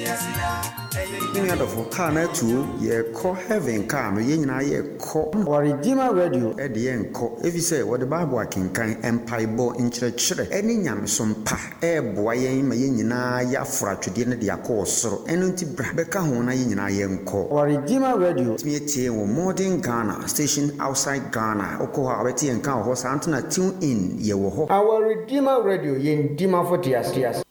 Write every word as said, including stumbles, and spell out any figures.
Many other for Kana too, ye call heaven car, no yen ye call Our Redeemer Radio at the end call. If you say what the Bible can kind empire bo in church, any yam some pa, eh, boy, my yina ya fra to dinner the course, so enunti brabeka hona yina yen call. Our Redeemer Radio Me a modern Ghana station outside Ghana, Okoha, Betty and Cow horse Antona tune in ye wo. Our Redeemer Radio yen Dima Fortias.